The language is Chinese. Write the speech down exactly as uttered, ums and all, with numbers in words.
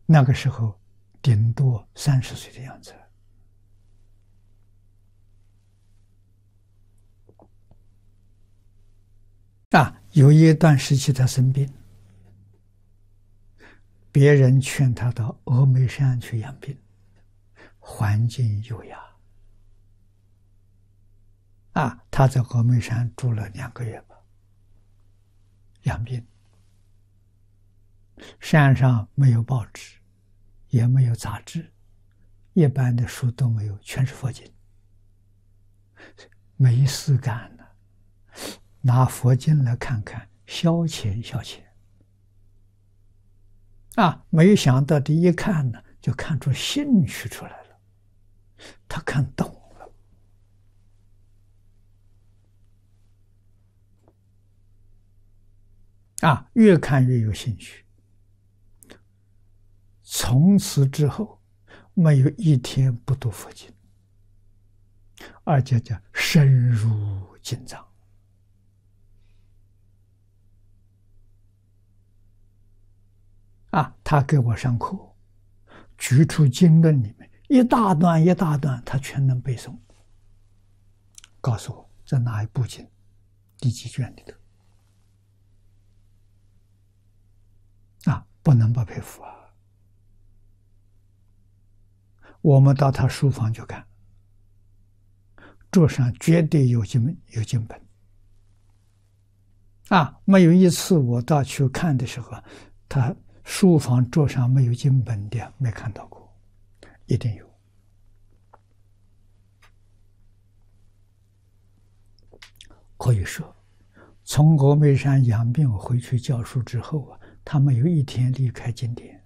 那个时候顶多三十岁的样子。啊，有一段时期他生病，别人劝他到峨眉山去养病，环境优雅。啊，他在峨眉山住了两个月吧，养病。山上没有报纸，也没有杂志，一般的书都没有，全是佛经，没事干了，拿佛经来看看，消遣消遣。啊，没想到的一看呢，就看出兴趣出来了，他看懂了。啊，越看越有兴趣。从此之后，没有一天不读佛经，而且叫深入经藏。啊，他给我上课，举出经论里面一大段一大段，他全能背诵，告诉我在哪一部经，第几卷里头。啊，不能不佩服啊！我们到他书房去看，桌上绝对有经有经本。啊，没有一次我到去看的时候，他书房桌上没有经本的，没看到过，一定有。可以说，从峨眉山养病回去教书之后啊，他没有一天离开经典。